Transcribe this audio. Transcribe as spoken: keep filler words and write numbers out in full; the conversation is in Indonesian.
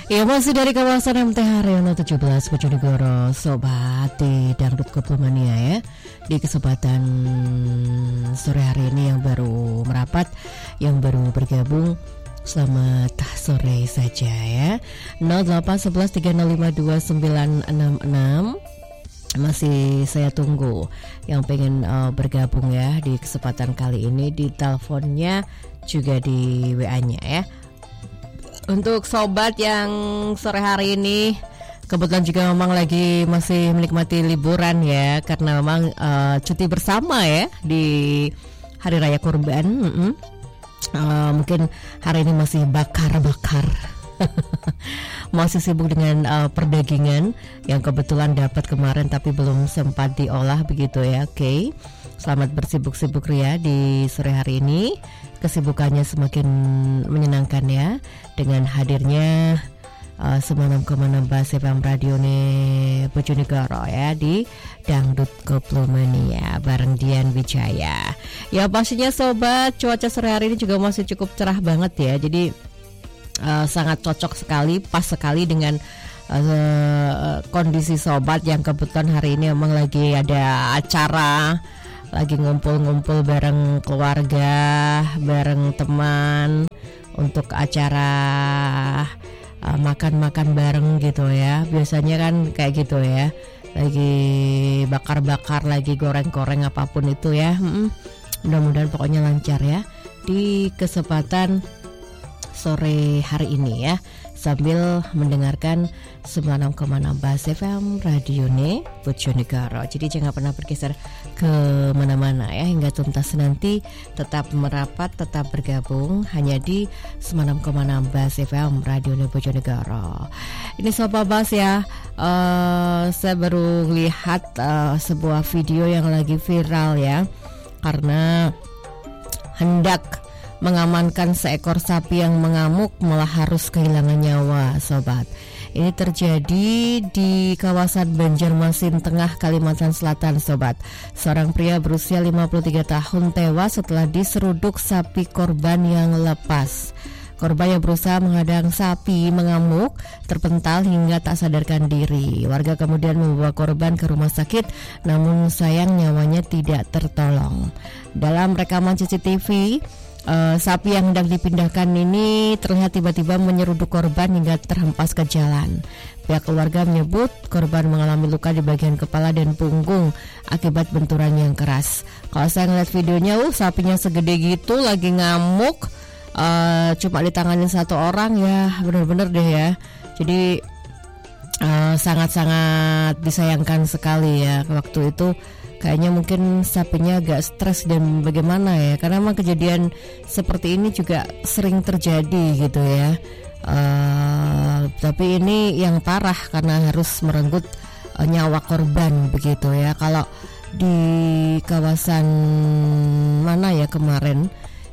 Ya masih dari kawasan M T Haryono tujuh belas Bojonegoro, sobat di Dangdut Koplemania ya. Di kesempatan sore hari ini yang baru merapat, yang baru bergabung, selamat sore saja ya. nol delapan satu satu tiga nol lima dua sembilan enam enam. Masih saya tunggu yang pengen uh, bergabung ya di kesempatan kali ini, di teleponnya juga di W A-nya ya. Untuk sobat yang sore hari ini kebetulan juga memang lagi masih menikmati liburan ya, karena memang uh, cuti bersama ya di Hari Raya Kurban. Mm-hmm. uh, Mungkin hari ini masih bakar-bakar masih sibuk dengan uh, perdagingan yang kebetulan dapat kemarin tapi belum sempat diolah begitu ya. Oke, okay. Selamat bersibuk-sibuk ria di sore hari ini. Kesibukannya semakin menyenangkan ya, dengan hadirnya uh, sembilan puluh enam koma enam F M Radio Bojonegoro ya di Dangdut Koplemania bareng Dian Wijaya. Ya pastinya sobat, cuaca sore hari ini juga masih cukup cerah banget ya. Jadi uh, sangat cocok sekali, pas sekali dengan uh, kondisi sobat yang kebetulan hari ini memang lagi ada acara, lagi ngumpul-ngumpul bareng keluarga, bareng teman untuk acara uh, makan-makan bareng gitu ya. Biasanya kan kayak gitu ya, lagi bakar-bakar, lagi goreng-goreng apapun itu ya. hmm, Mudah-mudahan pokoknya lancar ya di kesempatan sore hari ini ya, sambil mendengarkan sembilan puluh enam koma enam F M Radio Bojonegoro. Jadi jangan pernah bergeser ke mana-mana ya, hingga tuntas nanti tetap merapat, tetap bergabung hanya di sembilan puluh enam koma enam F M Radio Bojonegoro. Ini Sobat Bas ya, uh, saya baru lihat uh, sebuah video yang lagi viral ya, karena hendak mengamankan seekor sapi yang mengamuk malah harus kehilangan nyawa sobat. Ini terjadi di kawasan Banjarmasin Tengah, Kalimantan Selatan sobat. Seorang pria berusia lima puluh tiga tahun tewas setelah diseruduk sapi korban yang lepas. Korban yang berusaha menghadang sapi mengamuk terpental hingga tak sadarkan diri. Warga kemudian membawa korban ke rumah sakit, namun sayang nyawanya tidak tertolong. Dalam rekaman C C T V, Uh, sapi yang hendak dipindahkan ini terlihat tiba-tiba menyeruduk korban hingga terhempas ke jalan. Pihak keluarga menyebut korban mengalami luka di bagian kepala dan punggung akibat benturan yang keras. Kalau saya ngeliat videonya, uh, sapinya segede gitu lagi ngamuk, uh, cuma ditanganin satu orang ya, benar-benar deh ya. Jadi uh, sangat-sangat disayangkan sekali ya. Waktu itu kayaknya mungkin sapinya agak stres dan bagaimana ya, karena memang kejadian seperti ini juga sering terjadi gitu ya. Uh, tapi ini yang parah karena harus merenggut uh, nyawa korban begitu ya. Kalau di kawasan mana ya kemarin